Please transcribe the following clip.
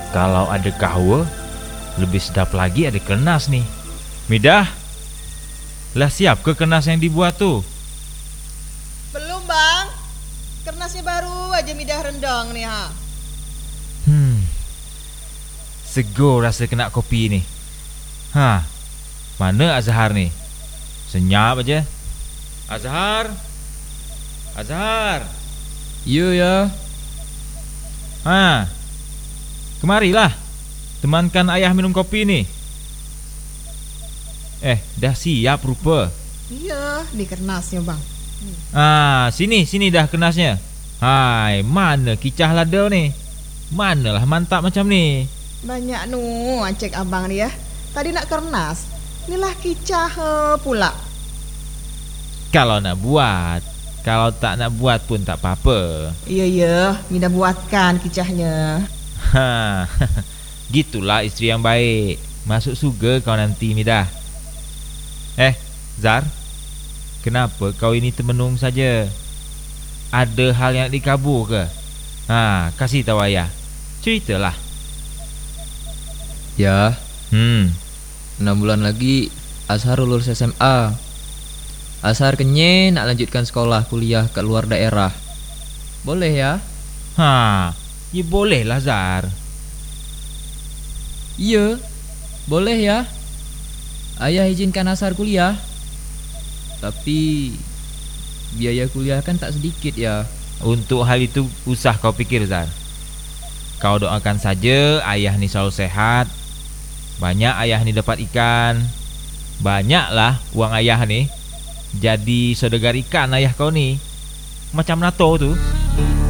Kalau ada kahwa, lebih sedap lagi ada kenas nih. Midah, lah siap ke kenas yang dibuat tuh? Belum bang, kernasnya baru aja Midah rendang nih ha. Segar rasa kena kopi ni. Mana Azhar ni? Senyap aja. Azhar. Ya. Kemarilah. Temankan ayah minum kopi ni. Dah siap rupa. Iya, di kernasnya bang. Sini dah kenasnya. Hai, mana kicah lada ni? Manalah mantap macam ni. Banyak nu acek abang ni ya. Tadi nak kernas, inilah kicah pula. Kalau nak buat, kalau tak nak buat pun tak apa-apa. Iya, Midah buatkan kicahnya. Gitulah isteri yang baik. Masuk surga kau nanti, Midah. Zar, kenapa kau ini termenung saja? Ada hal yang dikabur ke? Kasih tahu ayah. Ceritalah. Ya, 6 bulan lagi Azhar lulus SMA. Azhar kenye nak lanjutkan sekolah kuliah ke luar daerah. Boleh ya? Ya boleh lah Zar. Iya, boleh ya. Ayah izinkan Azhar kuliah. Tapi biaya kuliah kan tak sedikit ya. Untuk hal itu usah kau pikir Zar. Kau doakan saja ayah ni selalu sehat. Banyak ayah ni dapat ikan. Banyaklah uang ayah ni. Jadi saudagar ikan ayah kau ni. Macam NATO tu.